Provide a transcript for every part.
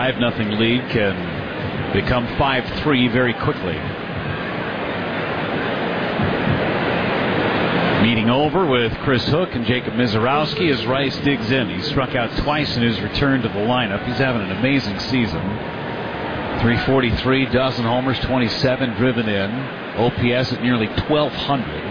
5-0 lead can become 5-3 very quickly. Meeting over with Chris Hook and Jacob Misiorowski as Rice digs in. He struck out twice in his return to the lineup. He's having an amazing season. .343, dozen homers, 27 driven in. OPS at nearly 1,200.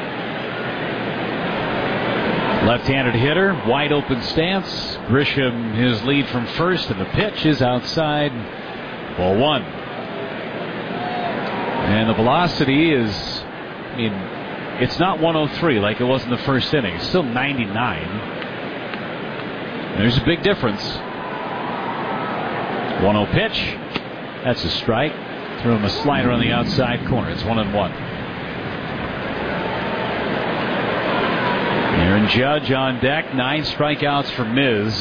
Left-handed hitter, wide open stance. Grisham his lead from first, and the pitch is outside. Ball one. And the velocity is, it's not 103 like it was in the first inning. It's still 99. There's a big difference. 1-0 pitch. That's a strike. Threw him a slider on the outside corner. It's 1-1. Aaron Judge on deck. 9 strikeouts for Miz.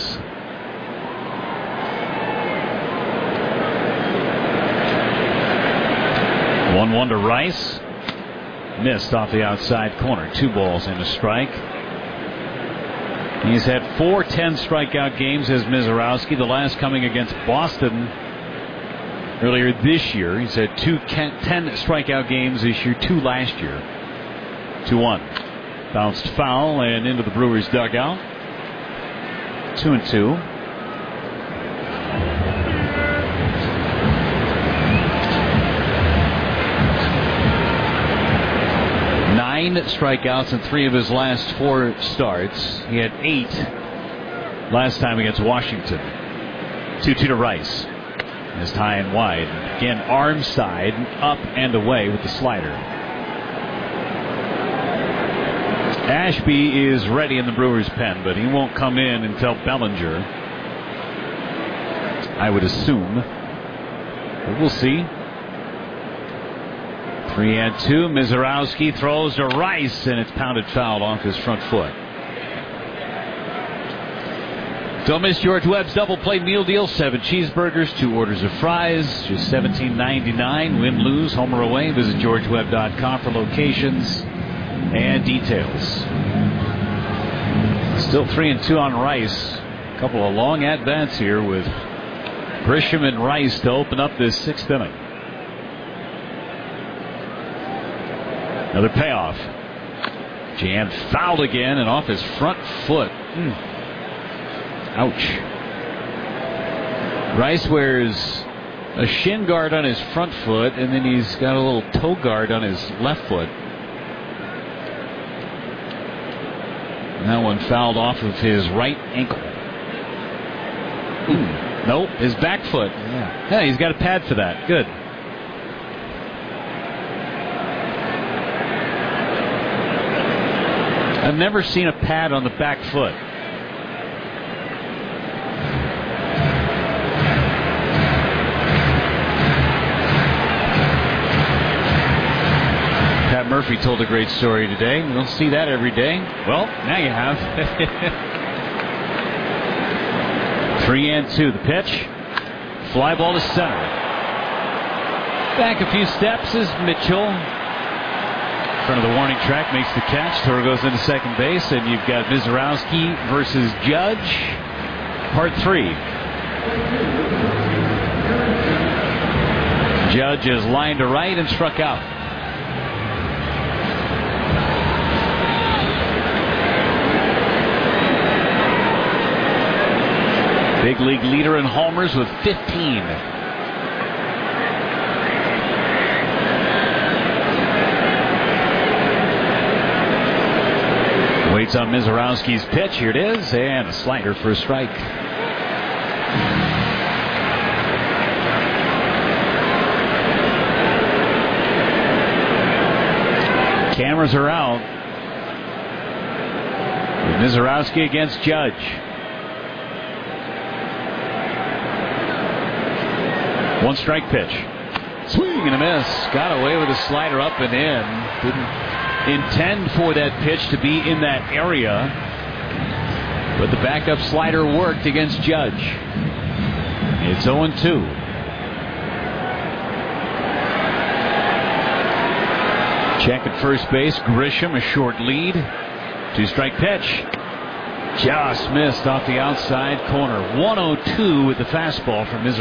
One to Rice. Missed off the outside corner. 2 balls and a strike. He's had 4 10 strikeout games as Misiorowski. The last coming against Boston earlier this year. He's had 10 strikeout games this year, 2 last year. 2-1. Bounced foul and into the Brewers dugout. 2-2. Strikeouts in 3 of his last 4 starts. He had 8 last time against Washington. 2-2 to Rice. Missed high and wide. Again, arm side, up and away with the slider. Ashby is ready in the Brewers' pen, but he won't come in until Bellinger, I would assume. But we'll see. 3-2. Misiorowski throws to Rice, and it's pounded foul off his front foot. Don't miss George Webb's double play meal deal. 7 cheeseburgers, 2 orders of fries, just $17.99. Win, lose, home or away. Visit GeorgeWebb.com for locations and details. Still 3-2 on Rice. A couple of long at-bats here with Grisham and Rice to open up this 6th inning. Another payoff. Jammed fouled again and off his front foot. Ouch. Rice wears a shin guard on his front foot, and then he's got a little toe guard on his left foot. And that one fouled off of his right ankle. Nope, his back foot. Yeah, he's got a pad for that. Good. I've never seen a pad on the back foot. Pat Murphy told a great story today. We don't see that every day. Well, now you have. 3-2. The pitch. Fly ball to center. Back a few steps is Mitchell. Front of the warning track, makes the catch. Toro goes into second base, and you've got Misiorowski versus Judge. Part 3. Judge is lined to right and struck out. Big league leader in homers with 15. Waits on Misiorowski's pitch. Here it is, and a slider for a strike. Cameras are out. Misiorowski against Judge. 1 strike pitch. Swing and a miss. Got away with a slider up and in. Didn't intend for that pitch to be in that area, but the backup slider worked against Judge. It's 0-2. Check at first base. Grisham, a short lead. 2-strike pitch. Just missed off the outside corner. 1-0-2 with the fastball from Misiorowski.